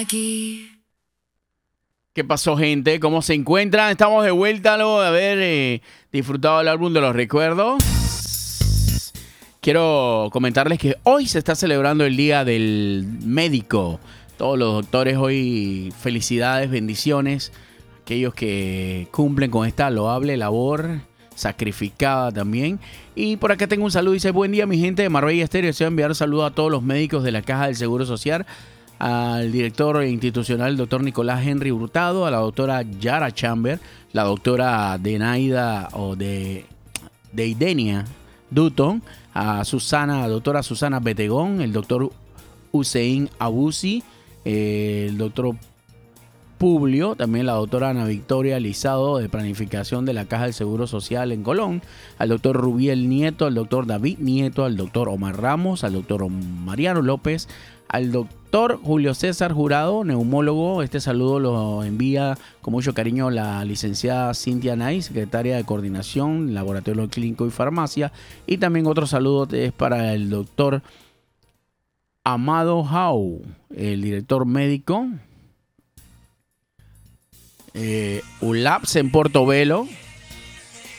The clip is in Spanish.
Aquí. ¿Qué pasó, gente? ¿Cómo se encuentran? Estamos de vuelta luego de haber disfrutado el álbum de los recuerdos. Quiero comentarles que hoy se está celebrando el Día del Médico. Todos los doctores hoy, felicidades, bendiciones. Aquellos que cumplen con esta loable labor, sacrificada también. Y por acá tengo un saludo. Dice, buen día mi gente de Marbella Estéreo. Deseo enviar un saludo a todos los médicos de la Caja del Seguro Social. Al director institucional, el doctor Nicolás Henry Hurtado, a la doctora Yara Chamber, la doctora Denaida o de Idenia Dutton, a Susana, doctora Susana Betegón, el doctor Hussein Abusi, el doctor Publio, también la doctora Ana Victoria Lizado de Planificación de la Caja del Seguro Social en Colón, al doctor Rubiel Nieto, al doctor David Nieto, al doctor Omar Ramos, al doctor Mariano López, al doctor Julio César Jurado, neumólogo. Este saludo lo envía con mucho cariño la licenciada Cintia Nay, secretaria de Coordinación, Laboratorio Clínico y Farmacia. Y también otro saludo es para el doctor Amado Jau, el director médico. ULAPS en Portobelo.